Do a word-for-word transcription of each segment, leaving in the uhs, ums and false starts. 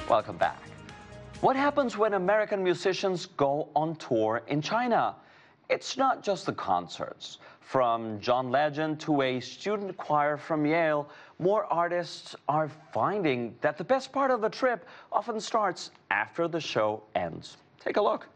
Welcome back. What happens when American musicians go on tour in China? It's not just the concerts. From John Legend to a student choir from Yale, more artists are finding that the best part of the trip often starts after the show ends. Take a look.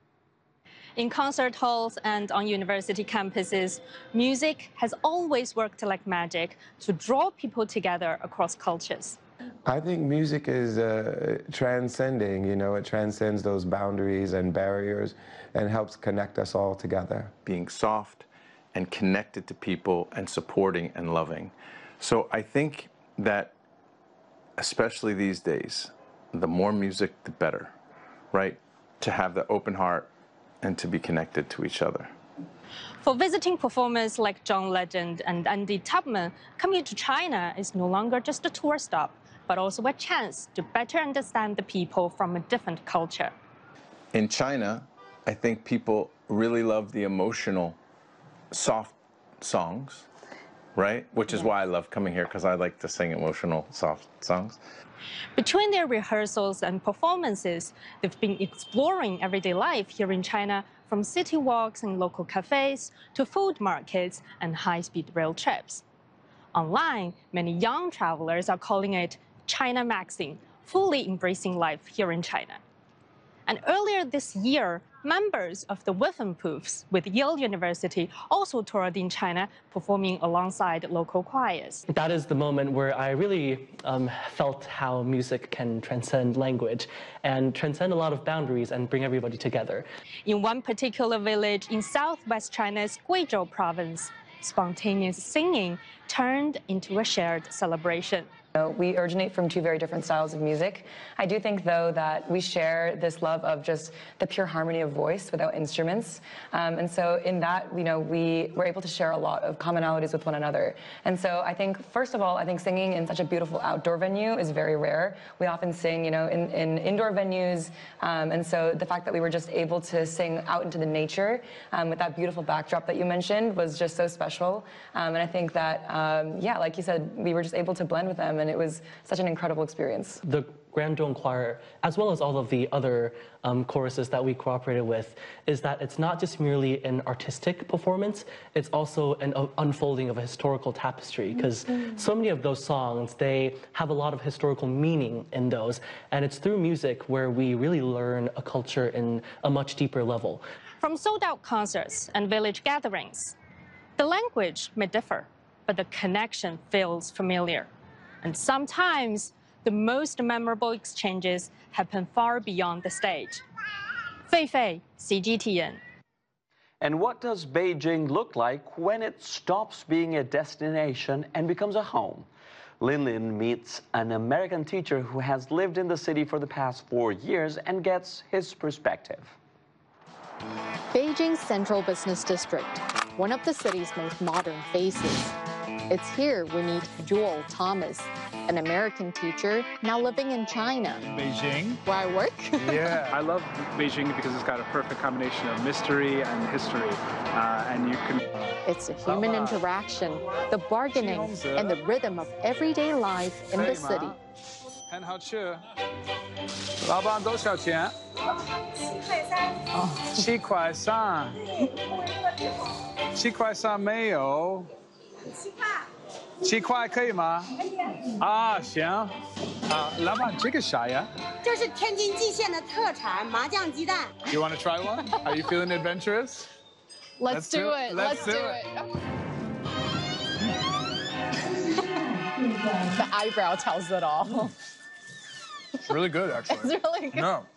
In concert halls and on university campuses, music has always worked like magic to draw people together across cultures. I think music is uh, transcending, you know, it transcends those boundaries and barriers and helps connect us all together. Being soft and connected to people and supporting and loving. So I think that, especially these days, the more music, the better, right? To have the open heart and to be connected to each other. For visiting performers like John Legend and Andy Tubman, coming to China is no longer just a tour stop, but also a chance to better understand the people from a different culture. In China, I think people really love the emotional, soft songs, right? Which is yeah. why I love coming here, because I like to sing emotional, soft songs. Between their rehearsals and performances, they've been exploring everyday life here in China, from city walks and local cafes to food markets and high-speed rail trips. Online, many young travelers are calling it China Maxing, fully embracing life here in China. And earlier this year, members of the Whiffenpoofs with Yale University also toured in China, performing alongside local choirs. That is the moment where I really um, felt how music can transcend language and transcend a lot of boundaries and bring everybody together. In one particular village in southwest China's Guizhou province, spontaneous singing turned into a shared celebration. We originate from two very different styles of music. I do think, though, that we share this love of just the pure harmony of voice without instruments. Um, and so in that, you know, we were able to share a lot of commonalities with one another. And so I think, first of all, I think singing in such a beautiful outdoor venue is very rare. We often sing, you know, in, in indoor venues. Um, and so the fact that we were just able to sing out into the nature um, with that beautiful backdrop that you mentioned was just so special. Um, and I think that, um, yeah, like you said, we were just able to blend with them. And it was such an incredible experience. The Guangdong Choir, as well as all of the other um, choruses that we cooperated with, is that it's not just merely an artistic performance, it's also an uh, unfolding of a historical tapestry, because mm-hmm. so many of those songs, they have a lot of historical meaning in those, and it's through music where we really learn a culture in a much deeper level. From sold-out concerts and village gatherings, the language may differ, but the connection feels familiar. And sometimes, the most memorable exchanges happen far beyond the stage. Fei Fei, C G T N. And what does Beijing look like when it stops being a destination and becomes a home? Lin Lin meets an American teacher who has lived in the city for the past four years and gets his perspective. Beijing's Central Business District, one of the city's most modern faces. It's here we meet Joel Thomas, an American teacher now living in China. Beijing. Where I work. Yeah, I love Beijing because it's got a perfect combination of mystery and history. Uh, and you can... It's a human interaction, the bargaining, and the rhythm of everyday life in the city. 很好吃。老板多少钱？七块三。七块三没有。七块。七块可以吗？可以。啊，行。啊，老板这个啥呀？ 这是天津蓟县的特产麻酱鸡蛋。 You want to try one? Are you feeling adventurous? Let's, Let's do it. Let's, Let's do, do it. it. The eyebrow tells it all. It's really good, actually. It's really good. No.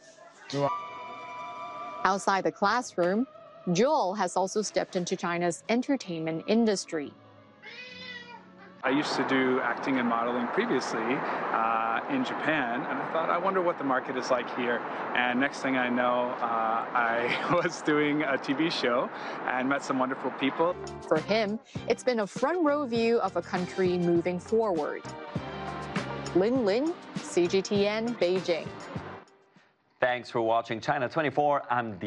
Outside the classroom, Joel has also stepped into China's entertainment industry. I used to do acting and modeling previously uh, in Japan, and I thought, I wonder what the market is like here. And next thing I know, uh, I was doing a T V show and met some wonderful people. For him, it's been a front row view of a country moving forward. Lin Lin, C G T N, Beijing. Thanks for watching China twenty-four. I'm